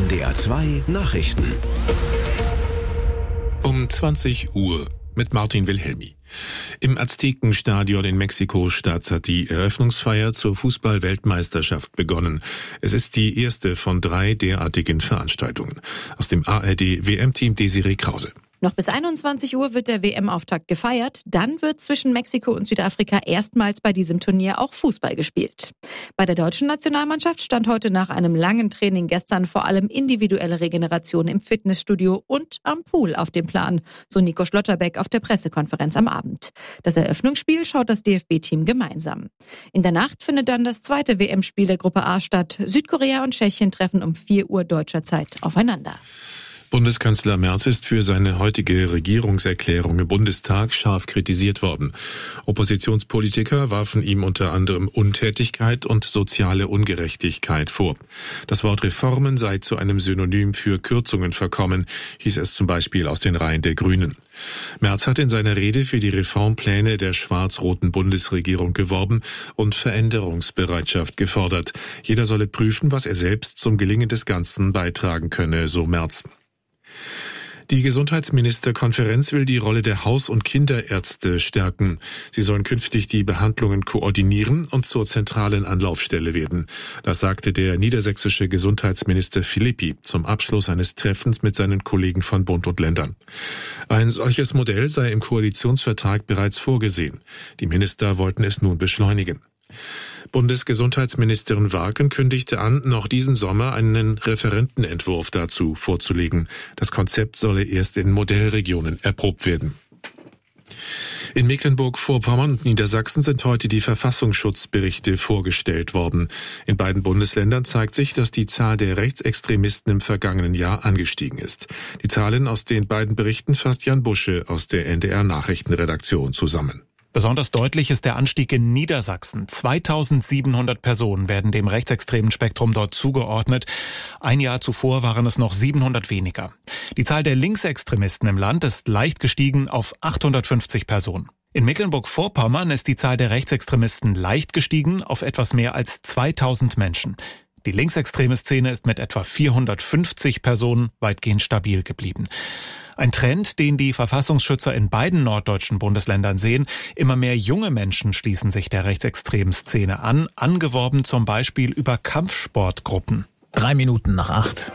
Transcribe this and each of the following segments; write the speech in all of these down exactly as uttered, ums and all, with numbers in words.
D R zwei Nachrichten. Um zwanzig Uhr mit Martin Wilhelmi. Im Aztekenstadion in Mexiko-Stadt hat die Eröffnungsfeier zur Fußball-Weltmeisterschaft begonnen. Es ist die erste von drei derartigen Veranstaltungen. Aus dem A R D-W M-Team Desiree Krause. Noch bis einundzwanzig Uhr wird der W M-Auftakt gefeiert. Dann wird zwischen Mexiko und Südafrika erstmals bei diesem Turnier auch Fußball gespielt. Bei der deutschen Nationalmannschaft stand heute nach einem langen Training gestern vor allem individuelle Regeneration im Fitnessstudio und am Pool auf dem Plan, so Nico Schlotterbeck auf der Pressekonferenz am Abend. Das Eröffnungsspiel schaut das D F B-Team gemeinsam. In der Nacht findet dann das zweite W M-Spiel der Gruppe A statt. Südkorea und Tschechien treffen um vier Uhr deutscher Zeit aufeinander. Bundeskanzler Merz ist für seine heutige Regierungserklärung im Bundestag scharf kritisiert worden. Oppositionspolitiker warfen ihm unter anderem Untätigkeit und soziale Ungerechtigkeit vor. Das Wort Reformen sei zu einem Synonym für Kürzungen verkommen, hieß es zum Beispiel aus den Reihen der Grünen. Merz hat in seiner Rede für die Reformpläne der schwarz-roten Bundesregierung geworben und Veränderungsbereitschaft gefordert. Jeder solle prüfen, was er selbst zum Gelingen des Ganzen beitragen könne, so Merz. Die Gesundheitsministerkonferenz will die Rolle der Haus- und Kinderärzte stärken. Sie sollen künftig die Behandlungen koordinieren und zur zentralen Anlaufstelle werden. Das sagte der niedersächsische Gesundheitsminister Philippi zum Abschluss eines Treffens mit seinen Kollegen von Bund und Ländern. Ein solches Modell sei im Koalitionsvertrag bereits vorgesehen. Die Minister wollten es nun beschleunigen. Bundesgesundheitsministerin Warken kündigte an, noch diesen Sommer einen Referentenentwurf dazu vorzulegen. Das Konzept solle erst in Modellregionen erprobt werden. In Mecklenburg-Vorpommern und Niedersachsen sind heute die Verfassungsschutzberichte vorgestellt worden. In beiden Bundesländern zeigt sich, dass die Zahl der Rechtsextremisten im vergangenen Jahr angestiegen ist. Die Zahlen aus den beiden Berichten fasst Jan Busche aus der N D R-Nachrichtenredaktion zusammen. Besonders deutlich ist der Anstieg in Niedersachsen. zweitausendsiebenhundert Personen werden dem rechtsextremen Spektrum dort zugeordnet. Ein Jahr zuvor waren es noch siebenhundert weniger. Die Zahl der Linksextremisten im Land ist leicht gestiegen auf achthundertfünfzig Personen. In Mecklenburg-Vorpommern ist die Zahl der Rechtsextremisten leicht gestiegen auf etwas mehr als zweitausend Menschen. Die linksextreme Szene ist mit etwa vierhundertfünfzig Personen weitgehend stabil geblieben. Ein Trend, den die Verfassungsschützer in beiden norddeutschen Bundesländern sehen. Immer mehr junge Menschen schließen sich der rechtsextremen Szene an, angeworben zum Beispiel über Kampfsportgruppen. Drei Minuten nach acht.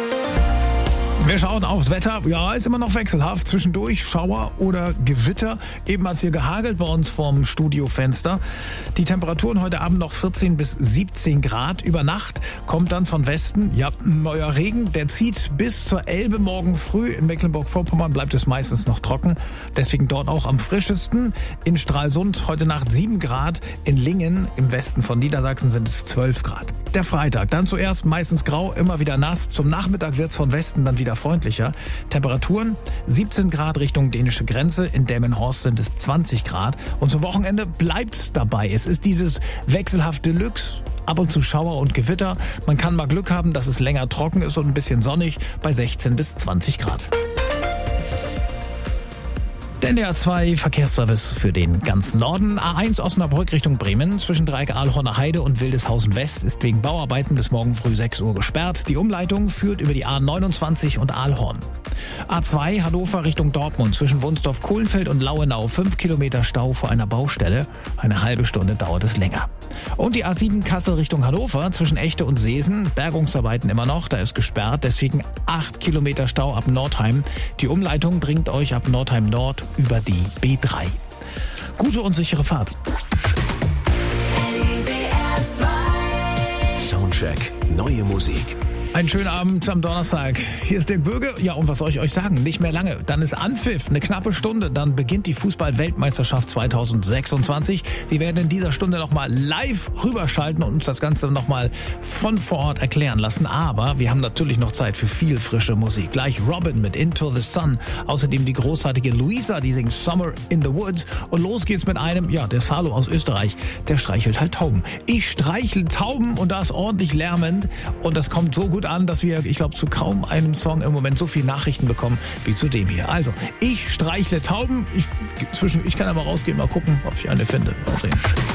Wir schauen aufs Wetter. Ja, ist immer noch wechselhaft. Zwischendurch Schauer oder Gewitter. Eben hat es hier gehagelt bei uns vorm Studiofenster. Die Temperaturen heute Abend noch vierzehn bis siebzehn Grad. Über Nacht kommt dann von Westen, ja, neuer Regen. Der zieht bis zur Elbe morgen früh. In Mecklenburg-Vorpommern bleibt es meistens noch trocken. Deswegen dort auch am frischesten. In Stralsund heute Nacht sieben Grad. In Lingen im Westen von Niedersachsen sind es zwölf Grad. Der Freitag, dann zuerst meistens grau, immer wieder nass. Zum Nachmittag wird es von Westen dann wieder freundlicher. Temperaturen siebzehn Grad Richtung dänische Grenze. In Delmenhorst sind es zwanzig Grad. Und zum Wochenende bleibt's dabei. Es ist dieses wechselhafte Deluxe. Ab und zu Schauer und Gewitter. Man kann mal Glück haben, dass es länger trocken ist und ein bisschen sonnig bei sechzehn bis zwanzig Grad. Der N D R zwei Verkehrsservice für den ganzen Norden. A eins Osnabrück Richtung Bremen zwischen Dreieck-Ahlhorner Heide und Wildeshausen West ist wegen Bauarbeiten bis morgen früh sechs Uhr gesperrt. Die Umleitung führt über die A neunundzwanzig und Ahlhorn. A zwei Hannover Richtung Dortmund zwischen Wunsdorf-Kohlenfeld und Lauenau. Fünf Kilometer Stau vor einer Baustelle. Eine halbe Stunde dauert es länger. Und die A sieben Kassel Richtung Hannover zwischen Echte und Seesen. Bergungsarbeiten immer noch, da ist gesperrt. Deswegen acht Kilometer Stau ab Nordheim. Die Umleitung bringt euch ab Nordheim Nord über die B drei. Gute und sichere Fahrt. Soundcheck, neue Musik. Einen schönen Abend am Donnerstag. Hier ist Dirk Bürge. Ja, und was soll ich euch sagen? Nicht mehr lange. Dann ist Anpfiff, eine knappe Stunde. Dann beginnt die Fußball-Weltmeisterschaft zweitausendsechsundzwanzig. Wir werden in dieser Stunde nochmal live rüberschalten und uns das Ganze nochmal von vor Ort erklären lassen. Aber wir haben natürlich noch Zeit für viel frische Musik. Gleich Robin mit Into the Sun. Außerdem die großartige Luisa, die singt Summer in the Woods. Und los geht's mit einem, ja, der Salo aus Österreich. Der streichelt halt Tauben. Ich streichle Tauben und da ist ordentlich lärmend. Und das kommt so gut an, dass wir, ich glaube, zu kaum einem Song im Moment so viele Nachrichten bekommen wie zu dem hier. Also, ich streichle Tauben. Ich, zwischen, ich kann aber rausgehen, mal gucken, ob ich eine finde. Mal sehen.